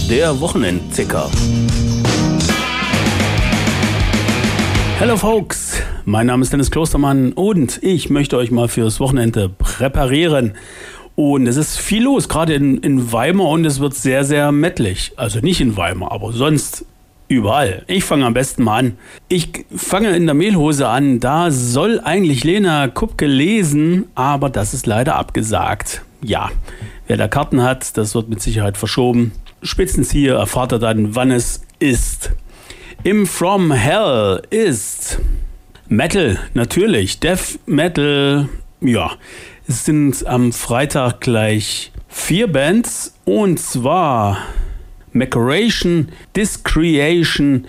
der Wochenendticker. Hello folks, mein Name ist Dennis Klostermann und ich möchte euch mal fürs Wochenende präparieren. Und es ist viel los, gerade in Weimar, und es wird sehr, sehr mettelig. Also nicht in Weimar, aber sonst überall. Ich fange am besten mal an. Ich fange in der Mehlhose an. Da soll eigentlich Lena Kupke lesen, aber das ist leider abgesagt. Ja, wer da Karten hat, das wird mit Sicherheit verschoben. Spätestens hier erfahrt ihr dann, wann es ist. Im From Hell ist Metal, natürlich. Death Metal, ja. Es sind am Freitag gleich 4 Bands, und zwar Maceration, Discreation,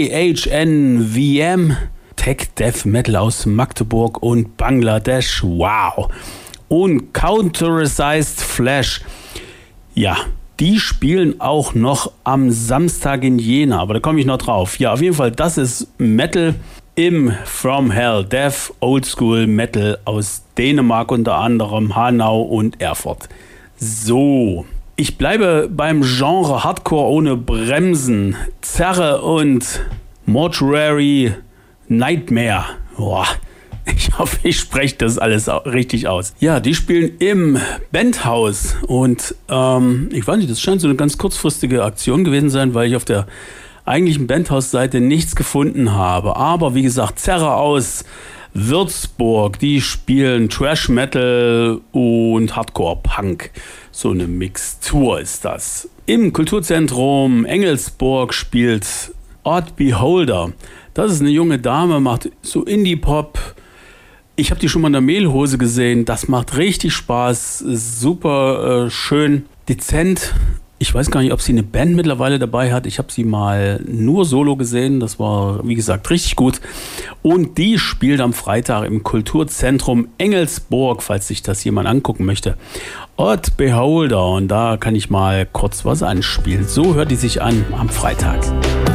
KHNVM, Tech Death Metal aus Magdeburg und Bangladesch, wow. Und Counterized Flash, ja, die spielen auch noch am Samstag in Jena, aber da komme ich noch drauf. Ja, auf jeden Fall, das ist Metal im From Hell, Death Oldschool Metal aus Dänemark, unter anderem Hanau und Erfurt. So, ich bleibe beim Genre Hardcore ohne Bremsen. Zerre und Mortuary Nightmare. Boah, ich hoffe, ich spreche das alles richtig aus. Ja, die spielen im Bandhaus und ich weiß nicht, das scheint so eine ganz kurzfristige Aktion gewesen sein, weil ich auf der eigentlichen Bandhaus-Seite nichts gefunden habe. Aber wie gesagt, Zerre aus Würzburg, die spielen Trash Metal und Hardcore Punk. So eine Mixtur ist das. Im Kulturzentrum Engelsburg spielt Odd Beholder. Das ist eine junge Dame, macht so Indie-Pop. Ich habe die schon mal in der Mehlhose gesehen. Das macht richtig Spaß. Super schön, dezent. Ich weiß gar nicht, ob sie eine Band mittlerweile dabei hat. Ich habe sie mal nur solo gesehen. Das war, wie gesagt, richtig gut. Und die spielt am Freitag im Kulturzentrum Engelsburg, falls sich das jemand angucken möchte. Odd Beholder. Und da kann ich mal kurz was anspielen. So hört die sich an am Freitag.